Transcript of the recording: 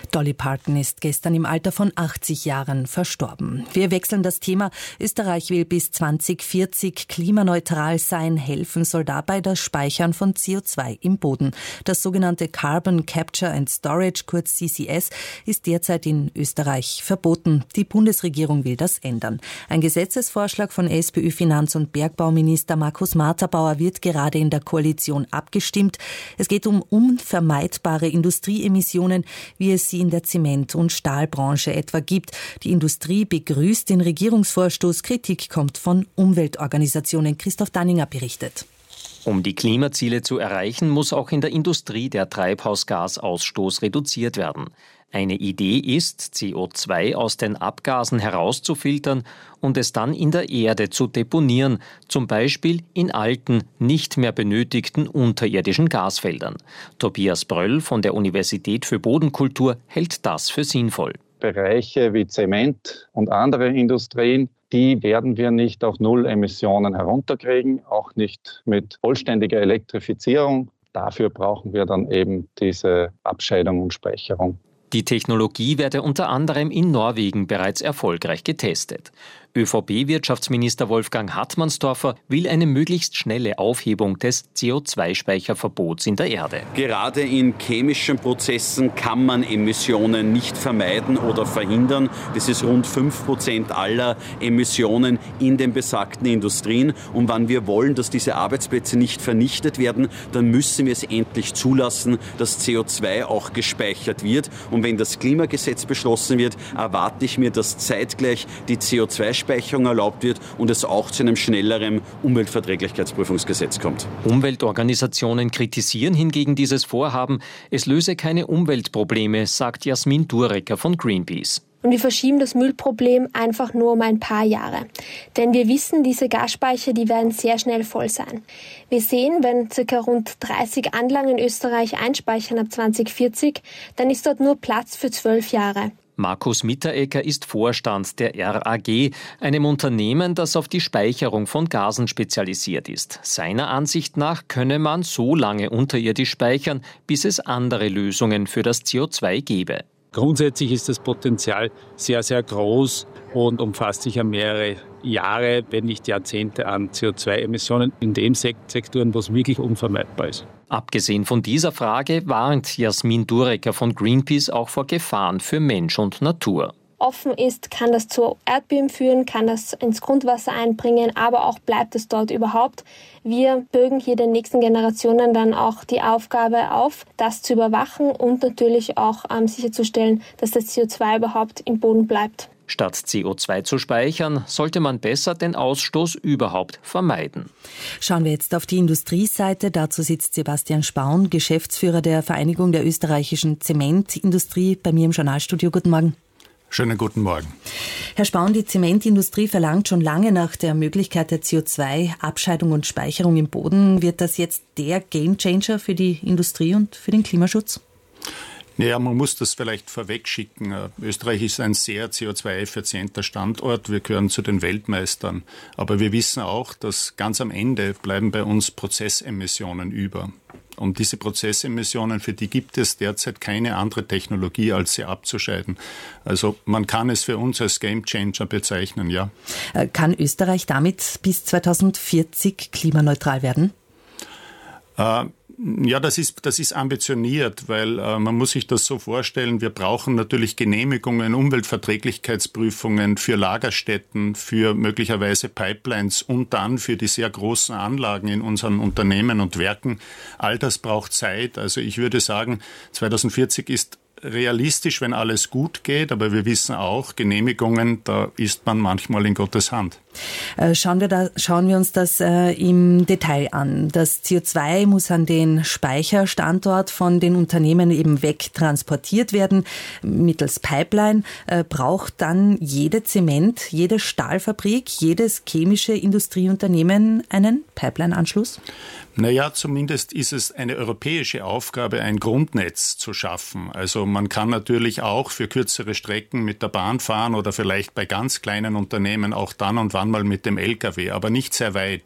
Dolly Parton ist gestern im Alter von 80 Jahren verstorben. Wir wechseln das Thema. Österreich will bis 2040 klimaneutral sein. Helfen soll dabei das Speichern von CO2 im Boden. Das sogenannte Carbon Capture and Storage, kurz CCS, ist derzeit in Österreich verboten. Die Bundesregierung will das ändern. Ein Gesetzesvorschlag von SPÖ-Finanz- und Bergbauminister Markus Marterbauer wird gerade in der Koalition abgestimmt. Es geht um unvermeidbare Industrieemissionen, wie es sie in der Zement- und Stahlbranche etwa gibt. Die Industrie begrüßt den Regierungsvorstoß. Kritik kommt von Umweltorganisationen. Christoph Danninger berichtet. Um die Klimaziele zu erreichen, muss auch in der Industrie der Treibhausgasausstoß reduziert werden. Eine Idee ist, CO2 aus den Abgasen herauszufiltern und es dann in der Erde zu deponieren, zum Beispiel in alten, nicht mehr benötigten unterirdischen Gasfeldern. Tobias Bröll von der Universität für Bodenkultur hält das für sinnvoll. Bereiche wie Zement und andere Industrien, die werden wir nicht auf Null Emissionen herunterkriegen, auch nicht mit vollständiger Elektrifizierung. Dafür brauchen wir dann eben diese Abscheidung und Speicherung. Die Technologie werde unter anderem in Norwegen bereits erfolgreich getestet. ÖVP-Wirtschaftsminister Wolfgang Hartmannsdorfer will eine möglichst schnelle Aufhebung des CO2-Speicherverbots in der Erde. Gerade in chemischen Prozessen kann man Emissionen nicht vermeiden oder verhindern. Das ist rund 5% aller Emissionen in den besagten Industrien. Und wenn wir wollen, dass diese Arbeitsplätze nicht vernichtet werden, dann müssen wir es endlich zulassen, dass CO2 auch gespeichert wird. Und wenn das Klimagesetz beschlossen wird, erwarte ich mir, dass zeitgleich die CO2-Speicherung erlaubt wird und es auch zu einem schnelleren Umweltverträglichkeitsprüfungsgesetz kommt. Umweltorganisationen kritisieren hingegen dieses Vorhaben. Es löse keine Umweltprobleme, sagt Jasmin Durecker von Greenpeace. Und wir verschieben das Müllproblem einfach nur um ein paar Jahre. Denn wir wissen, diese Gasspeicher, die werden sehr schnell voll sein. Wir sehen, wenn ca. rund 30 Anlagen in Österreich einspeichern ab 2040, dann ist dort nur Platz für 12 Jahre. Markus Mitteregger ist Vorstand der RAG, einem Unternehmen, das auf die Speicherung von Gasen spezialisiert ist. Seiner Ansicht nach könne man so lange unterirdisch speichern, bis es andere Lösungen für das CO2 gäbe. Grundsätzlich ist das Potenzial sehr, sehr groß und umfasst sich ja mehrere Jahre, wenn nicht Jahrzehnte an CO2-Emissionen in den Sektoren, wo es wirklich unvermeidbar ist. Abgesehen von dieser Frage warnt Jasmin Durecker von Greenpeace auch vor Gefahren für Mensch und Natur. Offen ist, kann das zu Erdbeben führen, kann das ins Grundwasser einbringen, aber auch bleibt es dort überhaupt. Wir bürgen hier den nächsten Generationen dann auch die Aufgabe auf, das zu überwachen und natürlich auch sicherzustellen, dass das CO2 überhaupt im Boden bleibt. Statt CO2 zu speichern, sollte man besser den Ausstoß überhaupt vermeiden. Schauen wir jetzt auf die Industrieseite. Dazu sitzt Sebastian Spaun, Geschäftsführer der Vereinigung der österreichischen Zementindustrie, bei mir im Journalstudio. Guten Morgen. Schönen guten Morgen. Herr Spaun, die Zementindustrie verlangt schon lange nach der Möglichkeit der CO2-Abscheidung und Speicherung im Boden. Wird das jetzt der Gamechanger für die Industrie und für den Klimaschutz? Ja, man muss das vielleicht vorwegschicken. Österreich ist ein sehr CO2-effizienter Standort. Wir gehören zu den Weltmeistern. Aber wir wissen auch, dass ganz am Ende bleiben bei uns Prozessemissionen über. Und diese Prozessemissionen, für die gibt es derzeit keine andere Technologie, als sie abzuscheiden. Also man kann es für uns als Gamechanger bezeichnen, ja. Kann Österreich damit bis 2040 klimaneutral werden? Ja, das ist ambitioniert, weil man muss sich das so vorstellen, wir brauchen natürlich Genehmigungen, Umweltverträglichkeitsprüfungen für Lagerstätten, für möglicherweise Pipelines und dann für die sehr großen Anlagen in unseren Unternehmen und Werken. All das braucht Zeit. Also ich würde sagen, 2040 ist realistisch, wenn alles gut geht, aber wir wissen auch, Genehmigungen, da ist man manchmal in Gottes Hand. Schauen wir uns das im Detail an. Das CO2 muss an den Speicherstandort von den Unternehmen eben wegtransportiert werden. Mittels Pipeline braucht dann jede Zement-, jede Stahlfabrik, jedes chemische Industrieunternehmen einen Pipeline-Anschluss? Naja, zumindest ist es eine europäische Aufgabe, ein Grundnetz zu schaffen. Also man kann natürlich auch für kürzere Strecken mit der Bahn fahren oder vielleicht bei ganz kleinen Unternehmen auch dann und wann mal mit dem LKW, aber nicht sehr weit.